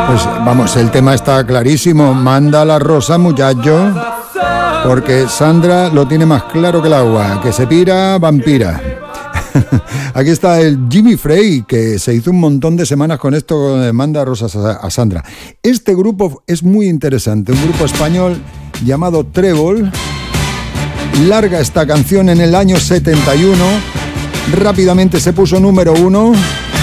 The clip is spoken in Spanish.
Pues vamos, el tema está clarísimo. Manda la rosa, muchacho. Porque Sandra lo tiene más claro que el agua. Que se pira, vampira. Aquí está el Jimmy Frey, que se hizo un montón de semanas con esto, manda rosas a Sandra. Este grupo es muy interesante, un grupo español llamado Trébol. Larga esta canción en el año 71, rápidamente se puso número 1.